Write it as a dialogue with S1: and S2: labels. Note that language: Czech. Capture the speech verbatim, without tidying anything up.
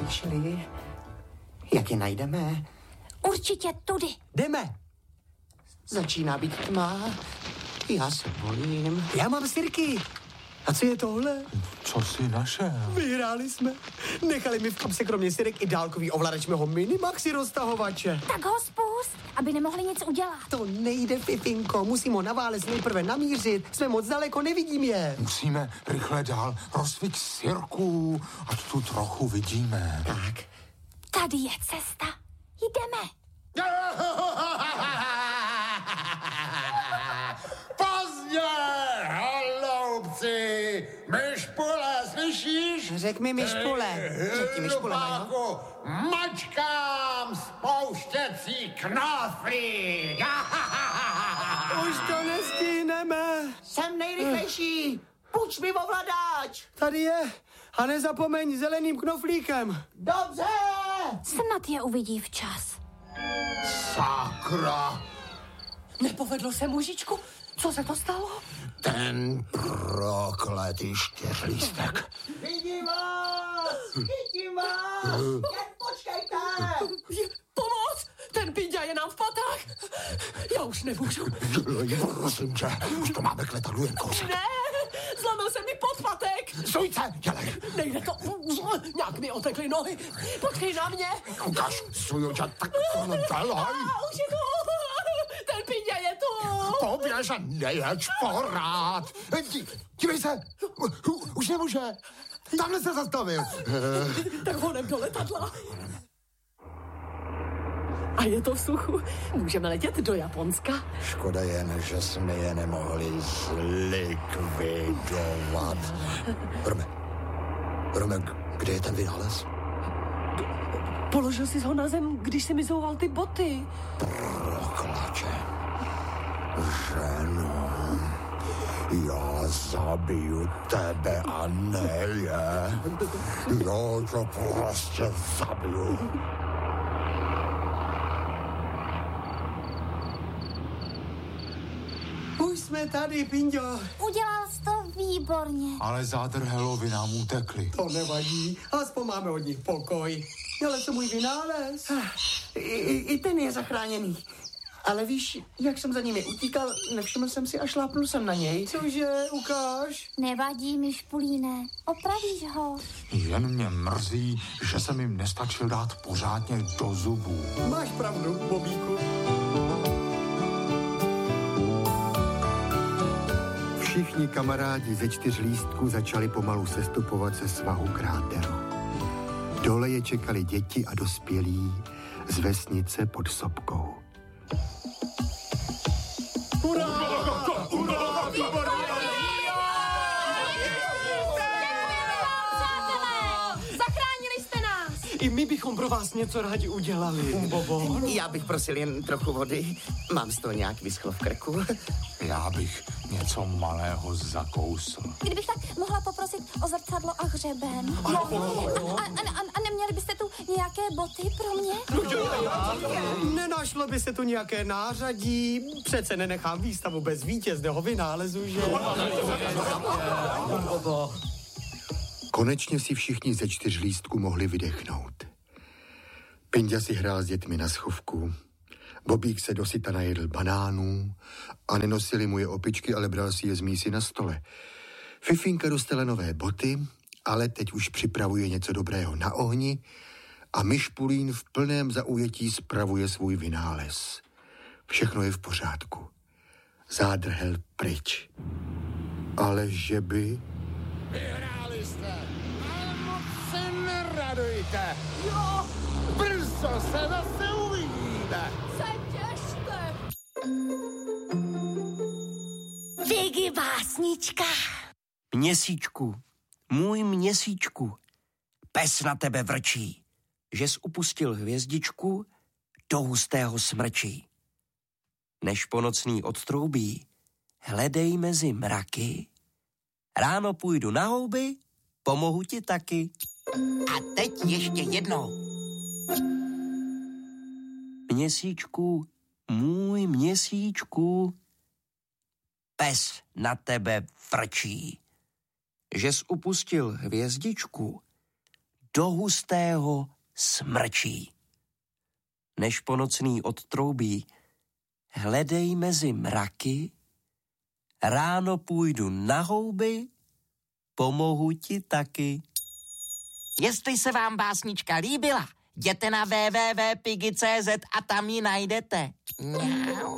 S1: šli. Jak je najdeme?
S2: Určitě tudy.
S1: Jdeme. Začíná být tma. Já se bojím. Já mám sirky. A co je tohle?
S3: Co jsi našel?
S1: Vyhráli jsme. Nechali mi v kapse kromě sirek i dálkový ovladač mého Minimaxi roztahovače.
S2: Tak ho spust, aby nemohli nic udělat.
S1: To nejde, Fifinko. Musím ho na válec nejprve namířit. Jsme moc daleko, nevidím je.
S3: Musíme rychle dál. Rozsvít sirku, ať tu trochu vidíme.
S1: Tak.
S2: Tady je cesta. Jdeme.
S4: Pozdě, haloubci! Myšpule, slyšíš?
S1: Řek mi myšpule. Řek ti myšpule, Majo.
S4: Mačkám spouštěcí knoflík!
S1: Už to nestihneme. Jsem nejrychlejší. Půjč mi ovladač. Tady je. A nezapomeň zeleným knoflíkem. Dobře.
S2: Snad je uvidí včas.
S4: Sakra!
S1: Nepovedlo se, mužičku? Co se to stalo?
S4: Ten prokletý čtyřlístek.
S1: Vidím vás! Vidím vás! Jen počkejte! Pomoc! Ten píďa je nám v patách! Já už nemůžu.
S4: Prosím tě, už to máme k letadlu jen kousek.
S1: Ne! Zlomil se mi podpatek!
S4: Sujce, dělej!
S1: Nejde to! Nějak mi otekly nohy! Počkej na mě!
S4: Ukaž, suju tě, tak dělej!
S1: Už je tu! Ten píďa je tu!
S4: Poběž a nejeď porád! Dí, dívej se! U, už nemůže! Tamhle se zastavil!
S1: Tak honem do letadla! A je to v suchu. Můžeme letět do Japonska.
S4: Škoda jen, že jsme je nemohli zlikvidovat. Rome, Rome, kde je ten vynález?
S1: Položil jsi ho na zem, když si mi zouval ty boty.
S4: Prokláče. Ženo, já zabiju tebe a ne je. Já to prostě zabiju.
S1: Už jsme tady, Pinďo.
S2: Udělal jsi to výborně.
S3: Ale zádrhelovi nám utekli.
S1: To nevadí, aspoň máme od nich pokoj. Ale to můj vynález. I, i, I ten je zachráněný. Ale víš, jak jsem za nimi utíkal, nevšiml jsem si a šlápnul jsem na něj. Cože, ukáž?
S2: Nevadí, myšpulíne. Opravíš ho.
S3: Jen mě mrzí, že jsem jim nestačil dát pořádně do zubů.
S1: Máš pravdu, Bobíku.
S5: Všichni kamarádi ze čtyř lístků začali pomalu sestupovat ze svahu kráteru. Dole je čekali děti a dospělí z vesnice pod sopkou.
S4: Ura! Ura!
S2: Zachránili jste nás!
S1: I my bychom pro vás něco rádi udělali, Bobo.
S6: Já bych prosil jen trochu vody. Mám z toho nějak vyschlo v krku.
S3: Já bych něco malého zakousl.
S2: Kdybych tak mohla poprosit o zrcadlo a hřeben. A, a, a, a neměli byste tu nějaké boty pro mě?
S1: Nenašlo by se tu nějaké nářadí. Přece nenechám výstavu bez vítězného vynálezu, že?
S5: Konečně si všichni ze čtyř lístků mohli vydechnout. Pinďa si hrál s dětmi na schovku, Bobík se dosyta najedl banánů a nenosili mu je opičky, ale bral si je z mísy na stole. Fifinka dostala nové boty, ale teď už připravuje něco dobrého na ohni a Myšpulín v plném zaujetí spravuje svůj vynález. Všechno je v pořádku. Zádrhel pryč. Ale že by...
S4: Vyhráli jste, ale moc se neradujte. Jo, brzo se zase uvidíme.
S2: Se těšte! Figi básnička.
S7: Měsíčku, můj měsíčku, pes na tebe vrčí, žes upustil hvězdičku do hustého smrčí. Než ponocný odtroubí, hledej mezi mraky, ráno půjdu na houby, pomohu ti taky.
S6: A teď ještě jednou.
S7: Měsíčku, můj měsíčku, pes na tebe vrčí, žes upustil hvězdičku do hustého smrčí. Než ponocný odtroubí, hledej mezi mraky, ráno půjdu na houby, pomohu ti taky.
S8: Jestli se vám básnička líbila, jděte na w w w tečka piggy tečka c z a tam ji najdete. Mňau.